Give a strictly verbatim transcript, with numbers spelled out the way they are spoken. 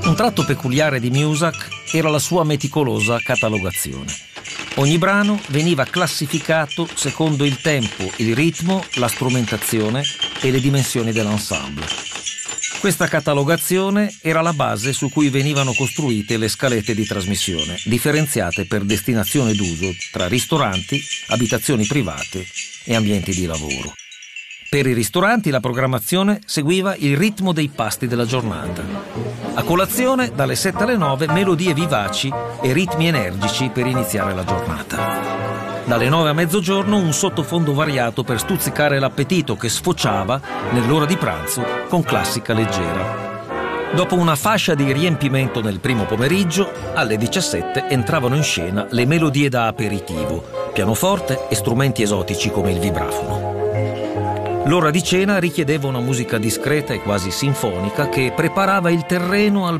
Un tratto peculiare di Muzak era la sua meticolosa catalogazione. Ogni brano veniva classificato secondo il tempo, il ritmo, la strumentazione e le dimensioni dell'ensemble. Questa catalogazione era la base su cui venivano costruite le scalette di trasmissione, differenziate per destinazione d'uso tra ristoranti, abitazioni private e ambienti di lavoro. Per i ristoranti la programmazione seguiva il ritmo dei pasti della giornata. A colazione, dalle sette alle nove, melodie vivaci e ritmi energici per iniziare la giornata. Dalle nove a mezzogiorno un sottofondo variato per stuzzicare l'appetito che sfociava nell'ora di pranzo con classica leggera. Dopo una fascia di riempimento nel primo pomeriggio, alle diciassette entravano in scena le melodie da aperitivo, pianoforte e strumenti esotici come il vibrafono. L'ora di cena richiedeva una musica discreta e quasi sinfonica che preparava il terreno al